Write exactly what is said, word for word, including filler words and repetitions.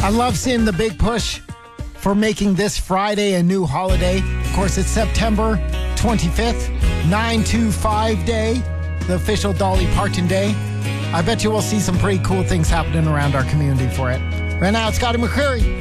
I love seeing the big push for making this Friday a new holiday. Of course, it's September twenty-fifth, nine two five Day, the official Dolly Parton Day. I bet you we'll see some pretty cool things happening around our community for it. Right now, it's Scotty McCreery.